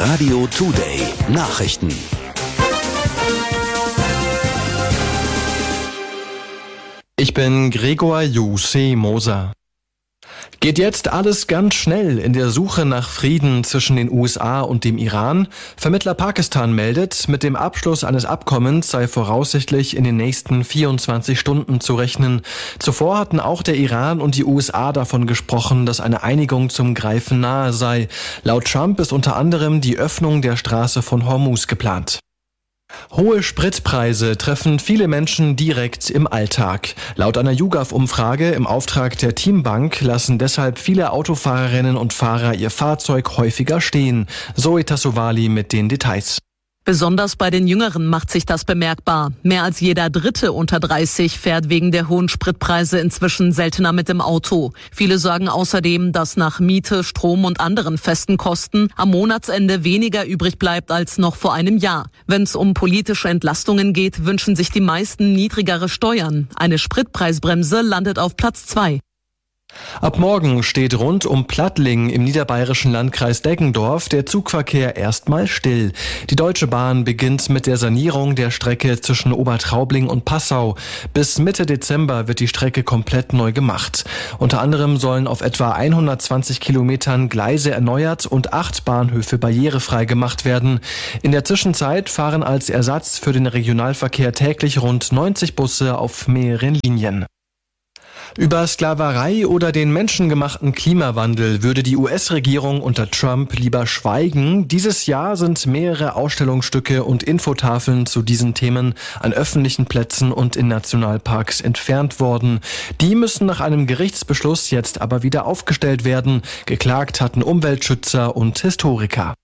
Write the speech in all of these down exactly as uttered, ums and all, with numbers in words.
Radio Today Nachrichten. Ich bin Gregor Jussi Moser. Geht jetzt alles ganz schnell in der Suche nach Frieden zwischen den U S A und dem Iran? Vermittler Pakistan meldet, mit dem Abschluss eines Abkommens sei voraussichtlich in den nächsten vierundzwanzig Stunden zu rechnen. Zuvor hatten auch der Iran und die U S A davon gesprochen, dass eine Einigung zum Greifen nahe sei. Laut Trump ist unter anderem die Öffnung der Straße von Hormuz geplant. Hohe Spritpreise treffen viele Menschen direkt im Alltag. Laut einer YouGov-Umfrage im Auftrag der Teambank lassen deshalb viele Autofahrerinnen und Fahrer ihr Fahrzeug häufiger stehen. Zoe Tassovali mit den Details. Besonders bei den Jüngeren macht sich das bemerkbar. Mehr als jeder Dritte unter dreißig fährt wegen der hohen Spritpreise inzwischen seltener mit dem Auto. Viele sagen außerdem, dass nach Miete, Strom und anderen festen Kosten am Monatsende weniger übrig bleibt als noch vor einem Jahr. Wenn es um politische Entlastungen geht, wünschen sich die meisten niedrigere Steuern. Eine Spritpreisbremse landet auf Platz zwei. Ab morgen steht rund um Plattling im niederbayerischen Landkreis Deggendorf der Zugverkehr erstmal still. Die Deutsche Bahn beginnt mit der Sanierung der Strecke zwischen Obertraubling und Passau. Bis Mitte Dezember wird die Strecke komplett neu gemacht. Unter anderem sollen auf etwa hundertzwanzig Kilometern Gleise erneuert und acht Bahnhöfe barrierefrei gemacht werden. In der Zwischenzeit fahren als Ersatz für den Regionalverkehr täglich rund neunzig Busse auf mehreren Linien. Über Sklaverei oder den menschengemachten Klimawandel würde die U S-Regierung unter Trump lieber schweigen. Dieses Jahr sind mehrere Ausstellungsstücke und Infotafeln zu diesen Themen an öffentlichen Plätzen und in Nationalparks entfernt worden. Die müssen nach einem Gerichtsbeschluss jetzt aber wieder aufgestellt werden. Geklagt hatten Umweltschützer und Historiker.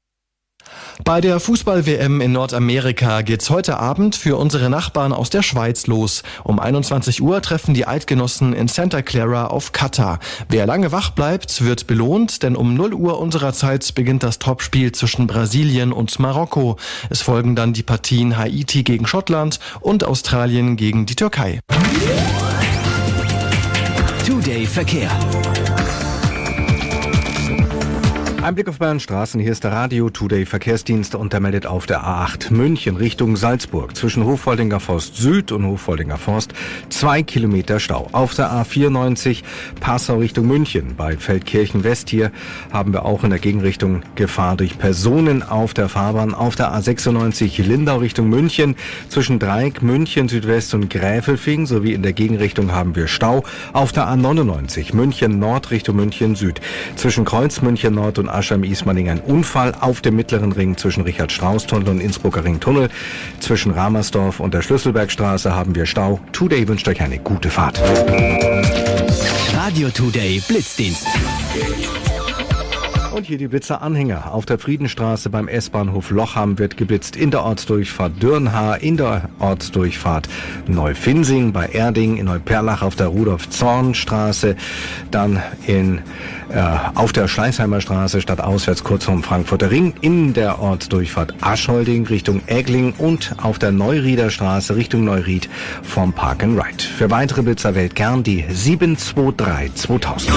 Bei der Fußball-W M in Nordamerika geht's heute Abend für unsere Nachbarn aus der Schweiz los. Um einundzwanzig Uhr treffen die Eidgenossen in Santa Clara auf Katar. Wer lange wach bleibt, wird belohnt, denn um null Uhr unserer Zeit beginnt das Topspiel zwischen Brasilien und Marokko. Es folgen dann die Partien Haiti gegen Schottland und Australien gegen die Türkei. Today Verkehr. Ein Blick auf Bayern Straßen. Hier ist der Radio Today Verkehrsdienst und der meldet auf der A acht München Richtung Salzburg zwischen Hochfoldinger Forst Süd und Hochfoldinger Forst zwei Kilometer Stau. Auf der A vierundneunzig Passau Richtung München bei Feldkirchen West hier haben wir auch in der Gegenrichtung Gefahr durch Personen auf der Fahrbahn. Auf der A sechsundneunzig Lindau Richtung München zwischen Dreieck München Südwest und Gräfelfing sowie in der Gegenrichtung haben wir Stau. Auf der A neunundneunzig München Nord Richtung München Süd zwischen Kreuz München Nord und Aschheim-Ismaning ein Unfall auf dem mittleren Ring zwischen Richard-Strauß-Tunnel und Innsbrucker Ring-Tunnel. Zwischen Ramersdorf und der Schlüsselbergstraße haben wir Stau. Today wünscht euch eine gute Fahrt. Radio Today Blitzdienst. Und hier die Blitzer-Anhänger. Auf der Friedenstraße beim S-Bahnhof Lochham wird geblitzt in der Ortsdurchfahrt Dürnhaar, in der Ortsdurchfahrt Neufinsing, bei Erding, in Neuperlach auf der Rudolf-Zorn-Straße, dann in, äh, auf der Schleißheimer Straße stadtauswärts kurz vorm Frankfurter Ring, in der Ortsdurchfahrt Aschholding Richtung Egling und auf der Neurieder Straße Richtung Neuried vom Park and Ride. Für weitere Blitzer wählt gern die sieben zwei drei zweitausend.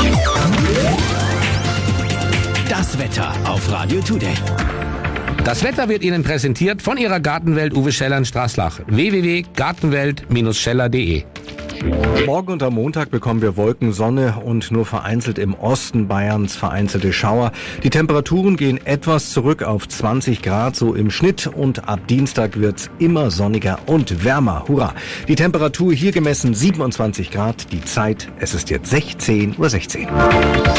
Das Wetter auf Radio Today. Das Wetter wird Ihnen präsentiert von Ihrer Gartenwelt Uwe Scheller in Straßlach. w w w punkt gartenwelt Scheller punkt de. Morgen und am Montag bekommen wir Wolken, Sonne und nur vereinzelt im Osten Bayerns vereinzelte Schauer. Die Temperaturen gehen etwas zurück auf zwanzig Grad so im Schnitt und ab Dienstag wird's immer sonniger und wärmer. Hurra! Die Temperatur hier gemessen siebenundzwanzig Grad. Die Zeit, es ist jetzt sechzehn Uhr sechzehn.